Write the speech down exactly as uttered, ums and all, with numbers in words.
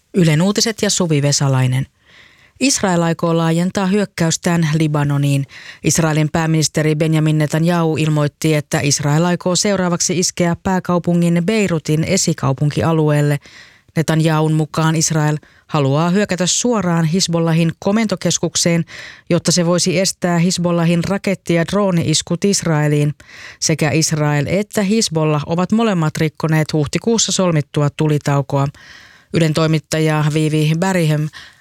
Ylen uutiset ja Suvi Vesalainen. Israel aikoo laajentaa hyökkäystään Libanoniin. Israelin pääministeri Benjamin Netanyahu ilmoitti, että Israel aikoo seuraavaksi iskeä pääkaupungin Beirutin esikaupunkialueelle. Netanyahun mukaan Israel haluaa hyökätä suoraan Hizbollahin komentokeskukseen, jotta se voisi estää Hizbollahin raketti- ja drooni-iskut Israeliin. Sekä Israel että Hizbollah ovat molemmat rikkoneet huhtikuussa solmittua tulitaukoa. Ylen toimittaja Vivi Barihem